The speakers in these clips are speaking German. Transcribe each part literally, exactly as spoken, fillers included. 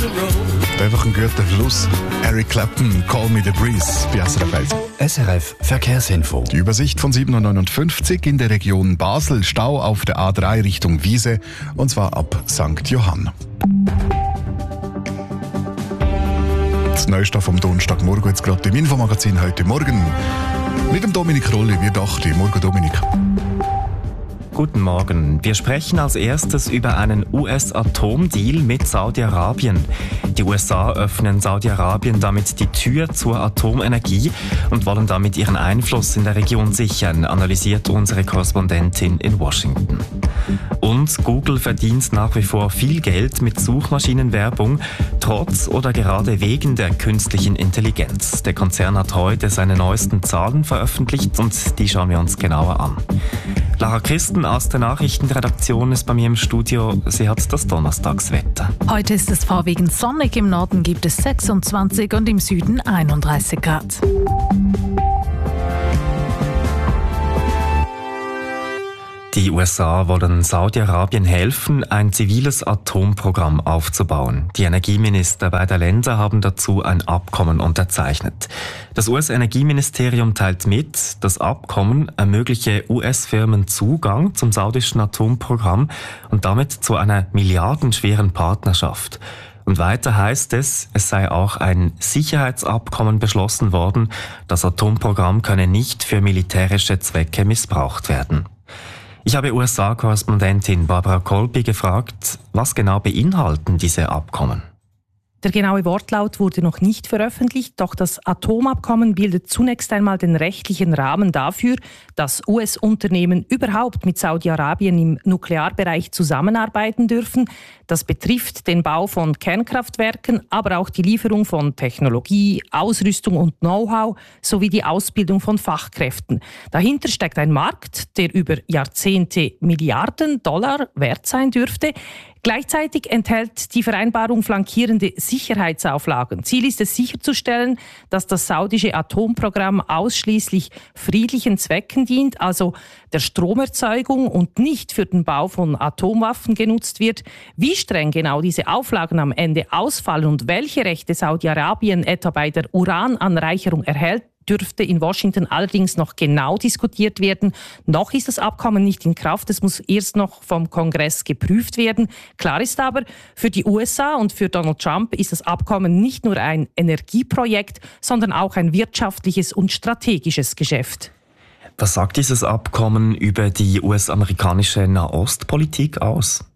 Einfach ein guter Fluss. Eric Clapton, Call Me the Breeze bei S R F eins. S R F Verkehrsinfo. Die Übersicht von sieben Uhr neunundfünfzig in der Region Basel. Stau auf der A drei Richtung Wiese, und zwar ab Sankt Johann. Das Neueste vom Donnerstagmorgen, jetzt gerade im Infomagazin heute Morgen. Mit dem Dominik Rolli, wie dachte ich. Morgen, Dominik. Guten Morgen. Wir sprechen als erstes über einen U S-Atomdeal mit Saudi-Arabien. Die U S A öffnen Saudi-Arabien damit die Tür zur Atomenergie und wollen damit ihren Einfluss in der Region sichern, analysiert unsere Korrespondentin in Washington. Und Google verdient nach wie vor viel Geld mit Suchmaschinenwerbung, trotz oder gerade wegen der künstlichen Intelligenz. Der Konzern hat heute seine neuesten Zahlen veröffentlicht und die schauen wir uns genauer an. Lara Christen aus der Nachrichtenredaktion ist bei mir im Studio. Sie hat das Donnerstagswetter. Heute ist es vorwiegend sonnig. Im Norden gibt es sechsundzwanzig und im Süden einunddreißig Grad. Die U S A wollen Saudi-Arabien helfen, ein ziviles Atomprogramm aufzubauen. Die Energieminister beider Länder haben dazu ein Abkommen unterzeichnet. Das U S-Energieministerium teilt mit, das Abkommen ermögliche U S-Firmen Zugang zum saudischen Atomprogramm und damit zu einer milliardenschweren Partnerschaft. Und weiter heißt es, es sei auch ein Sicherheitsabkommen beschlossen worden. Das Atomprogramm könne nicht für militärische Zwecke missbraucht werden. Ich habe U S A-Korrespondentin Barbara Kolby gefragt, was genau beinhalten diese Abkommen? Der genaue Wortlaut wurde noch nicht veröffentlicht, doch das Atomabkommen bildet zunächst einmal den rechtlichen Rahmen dafür, dass U S-Unternehmen überhaupt mit Saudi-Arabien im Nuklearbereich zusammenarbeiten dürfen. Das betrifft den Bau von Kernkraftwerken, aber auch die Lieferung von Technologie, Ausrüstung und Know-how sowie die Ausbildung von Fachkräften. Dahinter steckt ein Markt, der über Jahrzehnte Milliarden Dollar wert sein dürfte. Gleichzeitig enthält die Vereinbarung flankierende Sicherheitsauflagen. Ziel ist es sicherzustellen, dass das saudische Atomprogramm ausschließlich friedlichen Zwecken dient, also der Stromerzeugung und nicht für den Bau von Atomwaffen genutzt wird. Wie streng genau diese Auflagen am Ende ausfallen und welche Rechte Saudi-Arabien etwa bei der Urananreicherung erhält, dürfte in Washington allerdings noch genau diskutiert werden. Noch ist das Abkommen nicht in Kraft, es muss erst noch vom Kongress geprüft werden. Klar ist aber, für die U S A und für Donald Trump ist das Abkommen nicht nur ein Energieprojekt, sondern auch ein wirtschaftliches und strategisches Geschäft. Was sagt dieses Abkommen über die U S-amerikanische Nahostpolitik aus?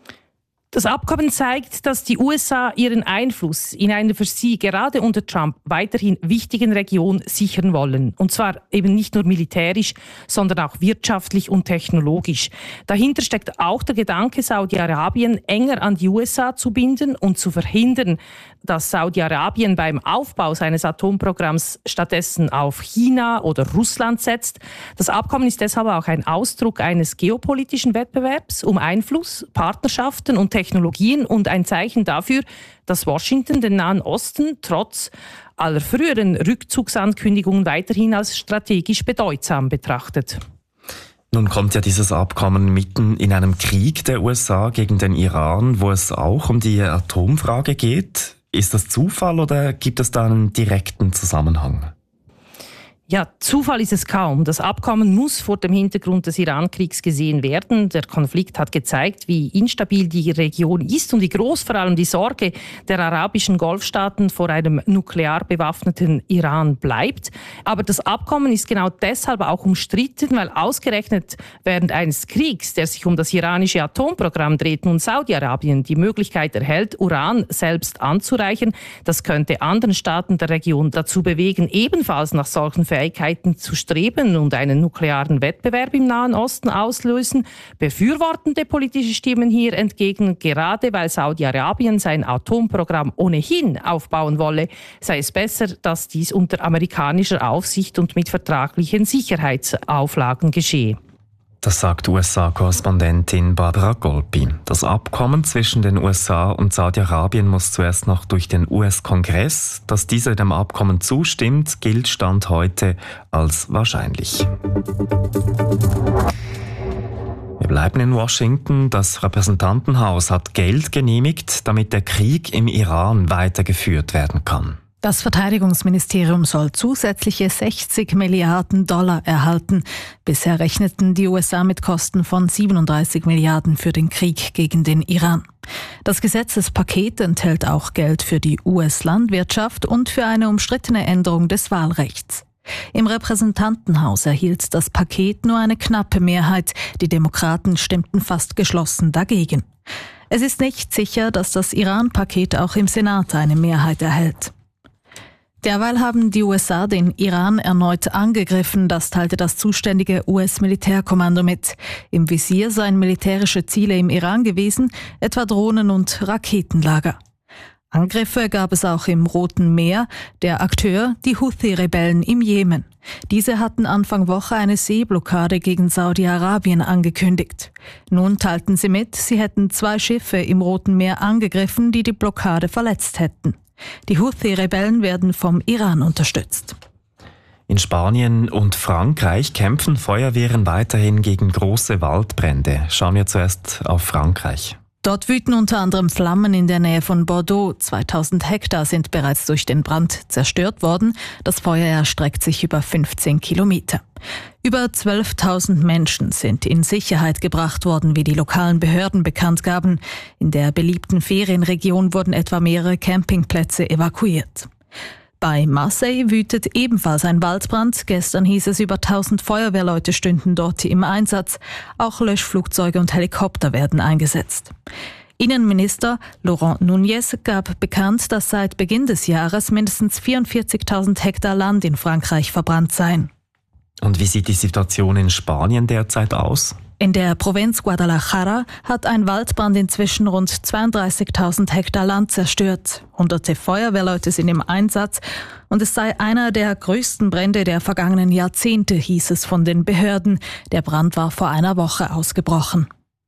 Das Abkommen zeigt, dass die U S A ihren Einfluss in einer für sie gerade unter Trump weiterhin wichtigen Region sichern wollen. Und zwar eben nicht nur militärisch, sondern auch wirtschaftlich und technologisch. Dahinter steckt auch der Gedanke, Saudi-Arabien enger an die U S A zu binden und zu verhindern, dass Saudi-Arabien beim Aufbau seines Atomprogramms stattdessen auf China oder Russland setzt. Das Abkommen ist deshalb auch ein Ausdruck eines geopolitischen Wettbewerbs um Einfluss, Partnerschaften und Technologien und ein Zeichen dafür, dass Washington den Nahen Osten trotz aller früheren Rückzugsankündigungen weiterhin als strategisch bedeutsam betrachtet. Nun kommt ja dieses Abkommen mitten in einem Krieg der U S A gegen den Iran, wo es auch um die Atomfrage geht. Ist das Zufall oder gibt es da einen direkten Zusammenhang? Ja, Zufall ist es kaum. Das Abkommen muss vor dem Hintergrund des Iran-Kriegs gesehen werden. Der Konflikt hat gezeigt, wie instabil die Region ist und wie groß vor allem die Sorge der arabischen Golfstaaten vor einem nuklear bewaffneten Iran bleibt. Aber das Abkommen ist genau deshalb auch umstritten, weil ausgerechnet während eines Kriegs, der sich um das iranische Atomprogramm dreht, nun Saudi-Arabien die Möglichkeit erhält, Uran selbst anzureichern. Das könnte anderen Staaten der Region dazu bewegen, ebenfalls nach solchen Fähigkeiten zu streben und einen nuklearen Wettbewerb im Nahen Osten auslösen. Befürwortende politische Stimmen hier entgegnen, gerade weil Saudi-Arabien sein Atomprogramm ohnehin aufbauen wolle, sei es besser, dass dies unter amerikanischer Aufsicht und mit vertraglichen Sicherheitsauflagen geschehe. Das sagt U S A-Korrespondentin Barbara Kolby. Das Abkommen zwischen den U S A und Saudi-Arabien muss zuerst noch durch den U S-Kongress. Dass dieser dem Abkommen zustimmt, gilt Stand heute als wahrscheinlich. Wir bleiben in Washington. Das Repräsentantenhaus hat Geld genehmigt, damit der Krieg im Iran weitergeführt werden kann. Das Verteidigungsministerium soll zusätzliche sechzig Milliarden Dollar erhalten. Bisher rechneten die U S A mit Kosten von siebenunddreißig Milliarden für den Krieg gegen den Iran. Das Gesetzespaket enthält auch Geld für die U S-Landwirtschaft und für eine umstrittene Änderung des Wahlrechts. Im Repräsentantenhaus erhielt das Paket nur eine knappe Mehrheit. Die Demokraten stimmten fast geschlossen dagegen. Es ist nicht sicher, dass das Iran-Paket auch im Senat eine Mehrheit erhält. Derweil haben die U S A den Iran erneut angegriffen, das teilte das zuständige U S-Militärkommando mit. Im Visier seien militärische Ziele im Iran gewesen, etwa Drohnen- und Raketenlager. Angriffe gab es auch im Roten Meer, der Akteur die Houthi-Rebellen im Jemen. Diese hatten Anfang Woche eine Seeblockade gegen Saudi-Arabien angekündigt. Nun teilten sie mit, sie hätten zwei Schiffe im Roten Meer angegriffen, die die Blockade verletzt hätten. Die Houthi-Rebellen werden vom Iran unterstützt. In Spanien und Frankreich kämpfen Feuerwehren weiterhin gegen große Waldbrände. Schauen wir zuerst auf Frankreich. Dort wüten unter anderem Flammen in der Nähe von Bordeaux. zweitausend Hektar sind bereits durch den Brand zerstört worden. Das Feuer erstreckt sich über fünfzehn Kilometer. Über zwölftausend Menschen sind in Sicherheit gebracht worden, wie die lokalen Behörden bekannt gaben. In der beliebten Ferienregion wurden etwa mehrere Campingplätze evakuiert. Bei Marseille wütet ebenfalls ein Waldbrand. Gestern hieß es, über tausend Feuerwehrleute stünden dort im Einsatz. Auch Löschflugzeuge und Helikopter werden eingesetzt. Innenminister Laurent Nunez gab bekannt, dass seit Beginn des Jahres mindestens vierundvierzigtausend Hektar Land in Frankreich verbrannt seien. Und wie sieht die Situation in Spanien derzeit aus? In der Provinz Guadalajara hat ein Waldbrand inzwischen rund zweiunddreißigtausend Hektar Land zerstört. Hunderte Feuerwehrleute sind im Einsatz und es sei einer der größten Brände der vergangenen Jahrzehnte, hieß es von den Behörden. Der Brand war vor einer Woche ausgebrochen.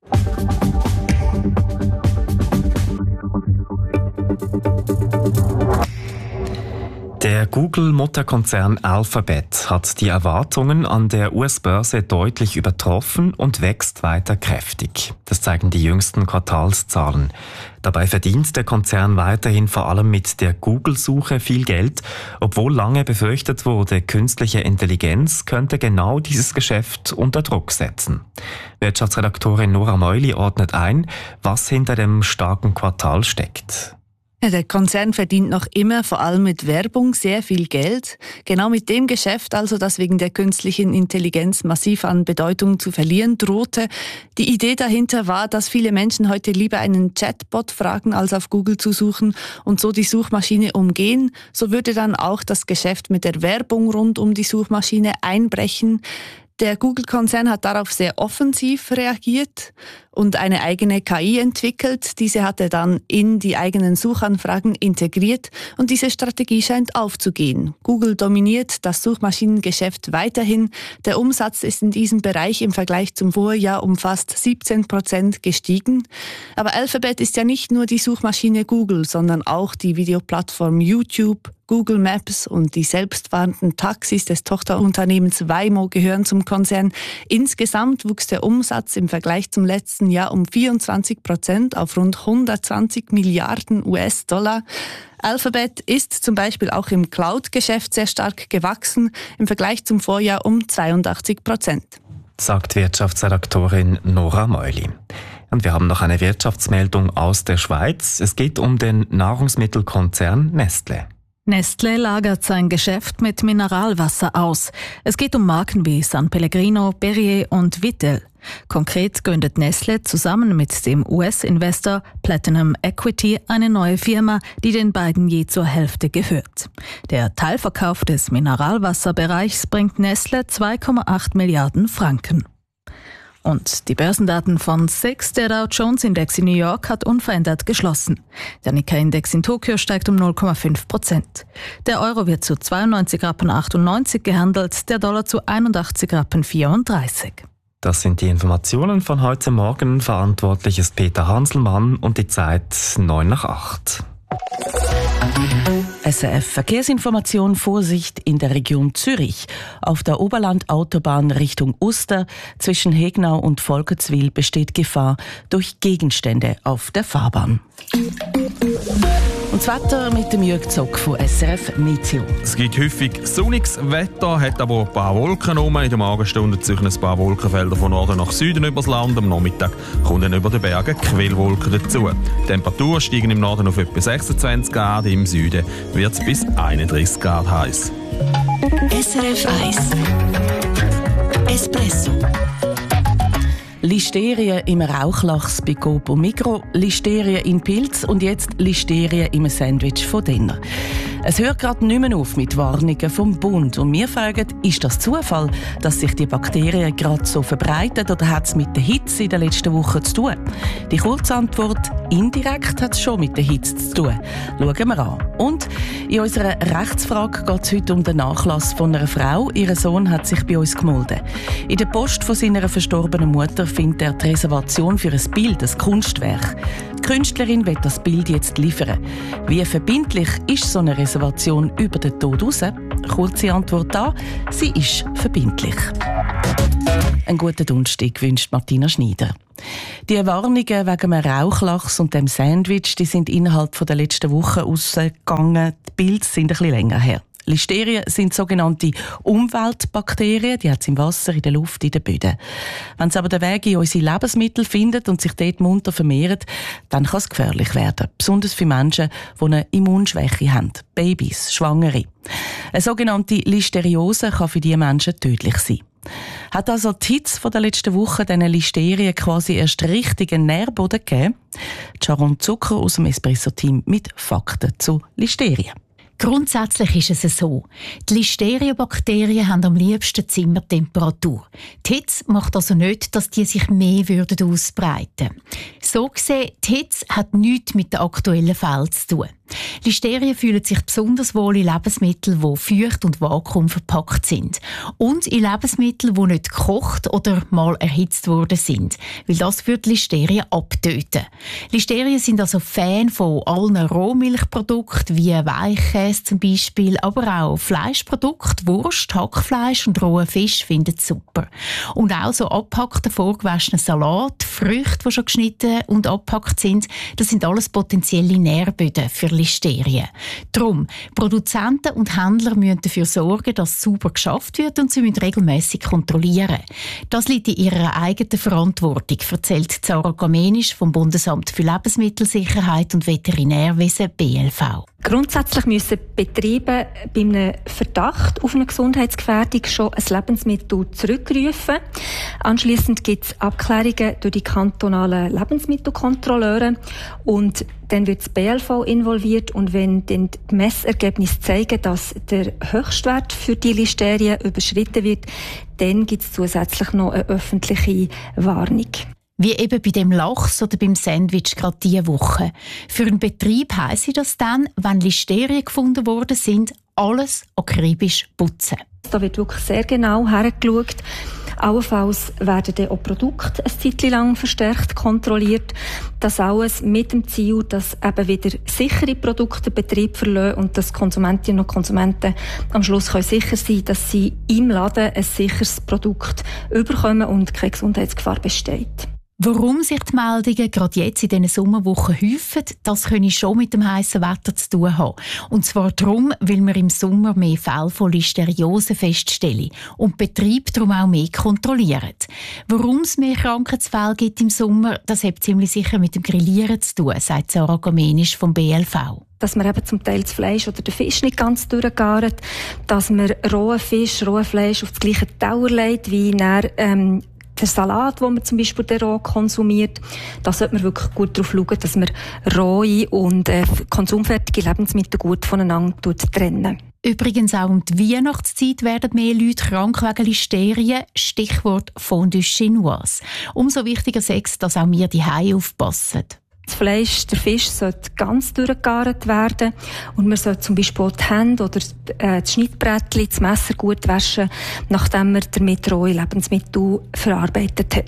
Der Google-Mutterkonzern Alphabet hat die Erwartungen an der U S-Börse deutlich übertroffen und wächst weiter kräftig. Das zeigen die jüngsten Quartalszahlen. Dabei verdient der Konzern weiterhin vor allem mit der Google-Suche viel Geld, obwohl lange befürchtet wurde, künstliche Intelligenz könnte genau dieses Geschäft unter Druck setzen. Wirtschaftsredaktorin Nora Meuli ordnet ein, was hinter dem starken Quartal steckt. Der Konzern verdient noch immer vor allem mit Werbung sehr viel Geld. Genau mit dem Geschäft also, das wegen der künstlichen Intelligenz massiv an Bedeutung zu verlieren drohte. Die Idee dahinter war, dass viele Menschen heute lieber einen Chatbot fragen, als auf Google zu suchen und so die Suchmaschine umgehen. So würde dann auch das Geschäft mit der Werbung rund um die Suchmaschine einbrechen. Der Google-Konzern hat darauf sehr offensiv reagiert und eine eigene K I entwickelt. Diese hat er dann in die eigenen Suchanfragen integriert und diese Strategie scheint aufzugehen. Google dominiert das Suchmaschinengeschäft weiterhin. Der Umsatz ist in diesem Bereich im Vergleich zum Vorjahr um fast siebzehn Prozent gestiegen. Aber Alphabet ist ja nicht nur die Suchmaschine Google, sondern auch die Videoplattform YouTube, Google Maps und die selbstfahrenden Taxis des Tochterunternehmens Waymo gehören zum Konzern. Insgesamt wuchs der Umsatz im Vergleich zum letzten Jahr um vierundzwanzig Prozent auf rund hundertzwanzig Milliarden U S-Dollar. Alphabet ist zum Beispiel auch im Cloud-Geschäft sehr stark gewachsen, im Vergleich zum Vorjahr um zweiundachtzig Prozent. Sagt Wirtschaftsredaktorin Nora Meuli. Und wir haben noch eine Wirtschaftsmeldung aus der Schweiz. Es geht um den Nahrungsmittelkonzern Nestlé. Nestlé lagert sein Geschäft mit Mineralwasser aus. Es geht um Marken wie San Pellegrino, Perrier und Vittel. Konkret gründet Nestlé zusammen mit dem U S-Investor Platinum Equity eine neue Firma, die den beiden je zur Hälfte gehört. Der Teilverkauf des Mineralwasserbereichs bringt Nestlé zwei Komma acht Milliarden Franken. Und die Börsendaten von S I X, der Dow Jones Index in New York, hat unverändert geschlossen. Der Nikkei-Index in Tokio steigt um null Komma fünf Prozent. Der Euro wird zu zweiundneunzig Rappen achtundneunzig gehandelt, der Dollar zu einundachtzig Rappen vierunddreißig. Das sind die Informationen von heute Morgen. Verantwortlich ist Peter Hanselmann und die Zeit neun nach acht. S R F Verkehrsinformation. Vorsicht in der Region Zürich. Auf der Oberland-Autobahn Richtung Uster zwischen Hegnau und Volkertswil besteht Gefahr durch Gegenstände auf der Fahrbahn. Und das Wetter mit dem Jürg Zock von S R F Meteo. Es gibt häufig sonniges Wetter, hat aber ein paar Wolken rum. In der Morgenstunde ziehen ein paar Wolkenfelder von Norden nach Süden übers Land. Am Nachmittag kommen dann über den Bergen Quellwolken dazu. Die Temperaturen steigen im Norden auf etwa sechsundzwanzig Grad, im Süden wird es bis einunddreißig Grad heiß. S R F eins Espresso. Listerien im Rauchlachs bei Coop und Migros, Listerien in Pilz und jetzt Listerien im Sandwich von Denner. Es hört gerade nicht mehr auf mit Warnungen vom Bund. Und wir fragen, ist das Zufall, dass sich die Bakterien gerade so verbreiten, oder hat es mit der Hitze in den letzten Wochen zu tun? Die kurze Antwort, indirekt hat es schon mit der Hitze zu tun. Schauen wir an. Und in unserer Rechtsfrage geht es heute um den Nachlass von einer Frau. Ihr Sohn hat sich bei uns gemeldet. In der Post von seiner verstorbenen Mutter findet er die Reservation für ein Bild, ein Kunstwerk. Die Künstlerin will das Bild jetzt liefern. Wie verbindlich ist so eine Reservation über den Tod raus? Kurze Antwort da, sie ist verbindlich. Einen guten Donnerstag wünscht Martina Schneider. Die Warnungen wegen dem Rauchlachs und dem Sandwich, die sind innerhalb der letzten Wochen rausgegangen. Die Bilder sind ein bisschen länger her. Listerien sind sogenannte Umweltbakterien, die hat es im Wasser, in der Luft, in den Böden. Wenn sie aber den Weg in unsere Lebensmittel finden und sich dort munter vermehren, dann kann es gefährlich werden. Besonders für Menschen, die eine Immunschwäche haben. Babys, Schwangere. Eine sogenannte Listeriose kann für diese Menschen tödlich sein. Hat also die Hitze der letzten Woche diesen Listerien quasi erst richtigen Nährboden gegeben? Sharon Zucker aus dem Espresso-Team mit Fakten zu Listerien. Grundsätzlich ist es so. Die Listeria-Bakterien haben am liebsten Zimmertemperatur. Die Hitze macht also nicht, dass die sich mehr würden ausbreiten. So gesehen, die Hitze hat nichts mit den aktuellen Fällen zu tun. Listerien fühlen sich besonders wohl in Lebensmitteln, die feucht und vakuumverpackt sind. Und in Lebensmitteln, die nicht gekocht oder mal erhitzt worden sind. Weil das würde Listerien abtöten. Listerien sind also Fan von allen Rohmilchprodukten, wie Weichkäse zum Beispiel, aber auch Fleischprodukte, Wurst, Hackfleisch und rohen Fisch finden sie super. Und auch so abgehackte, vorgewaschene Salat, Früchte, die schon geschnitten und abgehackt sind, das sind alles potenzielle Nährböden für Listerien. Darum, Produzenten und Händler müssen dafür sorgen, dass es sauber geschafft wird, und sie müssen regelmässig kontrollieren. Das liegt in ihrer eigenen Verantwortung, erzählt Zara Gamenisch vom Bundesamt für Lebensmittelsicherheit und Veterinärwesen B L V. Grundsätzlich müssen Betriebe bei einem Verdacht auf eine Gesundheitsgefährdung schon ein Lebensmittel zurückrufen. Anschliessend gibt es Abklärungen durch die kantonalen Lebensmittelkontrolleure und dann wird das B L V involviert, und wenn dann die Messergebnisse zeigen, dass der Höchstwert für die Listerien überschritten wird, dann gibt es zusätzlich noch eine öffentliche Warnung. Wie eben bei dem Lachs oder beim Sandwich gerade diese Woche. Für einen Betrieb heisst das dann, wenn Listerien gefunden worden sind, alles akribisch putzen. Da wird wirklich sehr genau hergeschaut. Allenfalls werden dann auch Produkte eine Zeit lang verstärkt kontrolliert. Das alles mit dem Ziel, dass eben wieder sichere Produkte den Betrieb verlassen und dass Konsumentinnen und Konsumenten am Schluss können sicher sein können, dass sie im Laden ein sicheres Produkt überkommen und keine Gesundheitsgefahr besteht. Warum sich die Meldungen gerade jetzt in diesen Sommerwochen häufen, das könnte schon mit dem heißen Wetter zu tun haben. Und zwar darum, weil wir im Sommer mehr Fälle von Listeriose feststellen und die Betriebe darum auch mehr kontrollieren. Warum es mehr Krankheitsfälle gibt im Sommer, das hat ziemlich sicher mit dem Grillieren zu tun, sagt Zara Gamenisch vom B L V. Dass man eben zum Teil das Fleisch oder den Fisch nicht ganz durchgart, dass man rohen Fisch, rohes Fleisch auf das gleiche Teller legt, wie nachher, ähm, der Salat, den man zum Beispiel roh konsumiert. Da sollte man wirklich gut darauf schauen, dass man rohe und äh, konsumfertige Lebensmittel gut voneinander trennen. Übrigens auch um die Weihnachtszeit werden mehr Leute krank wegen Listerien. Stichwort Fondue Chinoise. Umso wichtiger ist es, dass auch wir die Hause aufpassen. Das Fleisch, der Fisch sollte ganz durchgegart werden und man sollte zum Beispiel auch die Hände oder das Schnittbrettchen, das Messer gut waschen, nachdem man damit rohe Lebensmittel verarbeitet hat.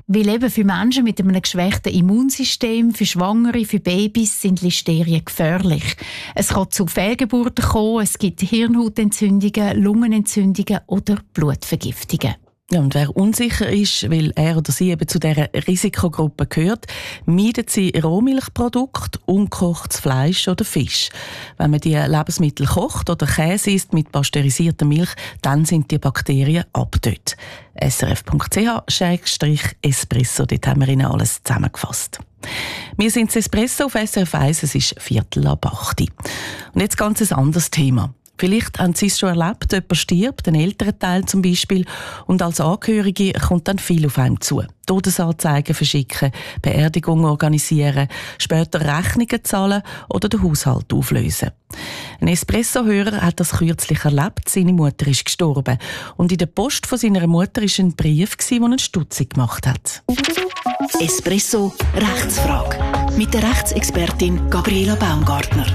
Weil eben für Menschen mit einem geschwächten Immunsystem, für Schwangere, für Babys sind Listerien gefährlich. Es kann zu Fehlgeburten kommen, es gibt Hirnhautentzündungen, Lungenentzündungen oder Blutvergiftungen. Ja, und wer unsicher ist, weil er oder sie eben zu dieser Risikogruppe gehört, meidet sie Rohmilchprodukte, ungekochtes Fleisch oder Fisch. Wenn man die Lebensmittel kocht oder Käse isst mit pasteurisierter Milch, dann sind die Bakterien ab dort. S R F Punkt C H Espresso, dort haben wir Ihnen alles zusammengefasst. Wir sind das Espresso auf S R F eins, es ist Viertel ab acht. Und jetzt ganz ein anderes Thema. Vielleicht haben Sie es schon erlebt, jemand stirbt, ein älterer Teil zum Beispiel, und als Angehörige kommt dann viel auf einen zu. Todesanzeigen verschicken, Beerdigungen organisieren, später Rechnungen zahlen oder den Haushalt auflösen. Ein Espresso-Hörer hat das kürzlich erlebt. Seine Mutter ist gestorben. Und in der Post von seiner Mutter war ein Brief, der ihn stutzig gemacht hat. Espresso Rechtsfrage mit der Rechtsexpertin Gabriela Baumgartner.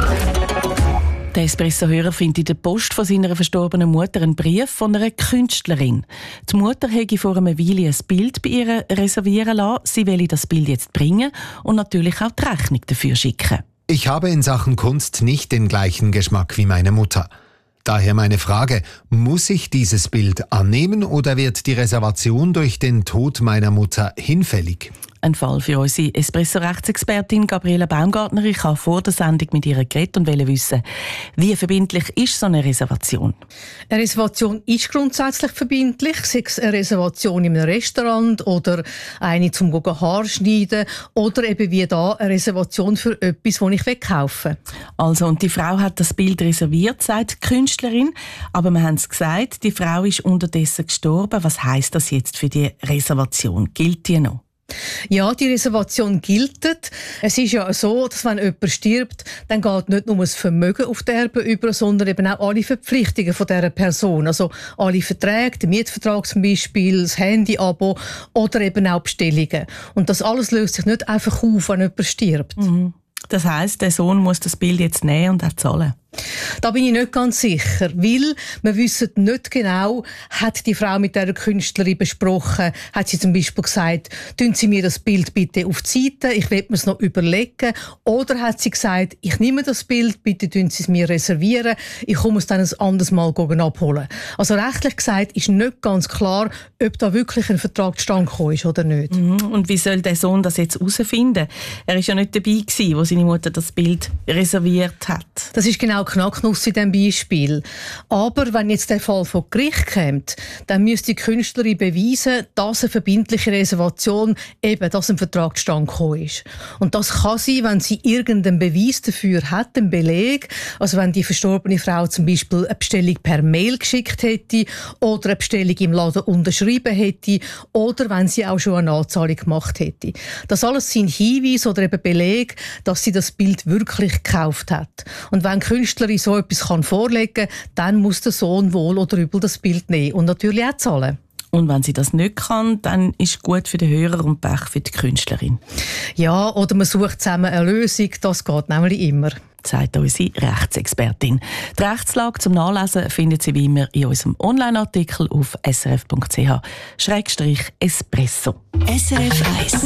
Der Espresso-Hörer findet in der Post von seiner verstorbenen Mutter einen Brief von einer Künstlerin. Die Mutter hätte vor einer Weile ein Bild bei ihr reservieren lassen. Sie will das Bild jetzt bringen und natürlich auch die Rechnung dafür schicken. Ich habe in Sachen Kunst nicht den gleichen Geschmack wie meine Mutter. Daher meine Frage, muss ich dieses Bild annehmen oder wird die Reservation durch den Tod meiner Mutter hinfällig? Ein Fall für unsere Espresso-Rechtsexpertin Gabriela Baumgartner. Ich habe vor der Sendung mit ihr geredet und wollte wissen, wie verbindlich ist so eine Reservation? Eine Reservation ist grundsätzlich verbindlich, sei es eine Reservation in einem Restaurant oder eine zum Haare schneiden oder eben wie da eine Reservation für etwas, das ich kaufen will. Also, und die Frau hat das Bild reserviert, sagt die Künstlerin, aber wir haben es gesagt, die Frau ist unterdessen gestorben. Was heisst das jetzt für die Reservation? Gilt die noch? Ja, die Reservation gilt. Es ist ja so, dass wenn jemand stirbt, dann geht nicht nur das Vermögen auf die Erben über, sondern eben auch alle Verpflichtungen von dieser Person. Also alle Verträge, der Mietvertrag zum Beispiel, das Handy-Abo oder eben auch Bestellungen. Und das alles löst sich nicht einfach auf, wenn jemand stirbt. Mhm. Das heisst, der Sohn muss das Bild jetzt nehmen und auch zahlen? Da bin ich nicht ganz sicher, weil wir wissen nicht genau, hat die Frau mit dieser Künstlerin besprochen, hat sie zum Beispiel gesagt, tun Sie mir das Bild bitte auf die Seite, ich will mir es noch überlegen, oder hat sie gesagt, ich nehme das Bild, bitte tun Sie es mir reservieren, ich komme es dann ein anderes Mal abholen. Also rechtlich gesagt ist nicht ganz klar, ob da wirklich ein Vertrag zustande gekommen ist oder nicht. Mhm. Und wie soll der Sohn das jetzt herausfinden? Er war ja nicht dabei gewesen, wo seine Mutter das Bild reserviert hat. Das ist genau Knacknuss in diesem Beispiel. Aber wenn jetzt der Fall vor Gericht kommt, dann müsste die Künstlerin beweisen, dass eine verbindliche Reservation eben, dass ein Vertrag zustande gekommen ist. Und das kann sie, wenn sie irgendeinen Beweis dafür hat, einen Beleg, also wenn die verstorbene Frau zum Beispiel eine Bestellung per Mail geschickt hätte oder eine Bestellung im Laden unterschrieben hätte oder wenn sie auch schon eine Anzahlung gemacht hätte. Das alles sind Hinweise oder eben Belege, dass sie das Bild wirklich gekauft hat. Und wenn die Künstlerin so etwas kann vorlegen kann, dann muss der Sohn wohl oder übel das Bild nehmen und natürlich auch zahlen. Und wenn sie das nicht kann, dann ist gut für den Hörer und Pech für die Künstlerin. Ja, oder man sucht zusammen eine Lösung, das geht nämlich immer. Sagt unsere Rechtsexpertin. Die Rechtslage zum Nachlesen findet Sie wie immer in unserem Online-Artikel auf s r f punkt c h Schrägstrich Espresso. S R F eins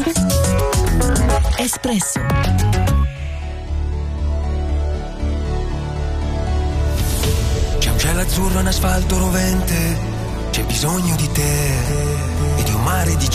Espresso. C'è un cielo azzurro, un asfalto rovente, c'è bisogno di te e di un mare di